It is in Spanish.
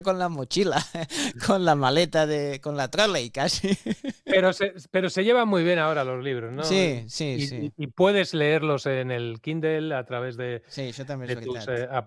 con la mochila, con la maleta, con la trolley casi. Pero se llevan muy bien ahora los libros, ¿no? Sí, sí, sí. Y puedes leerlos en el Kindle a través de Sí, això també és tus veritat.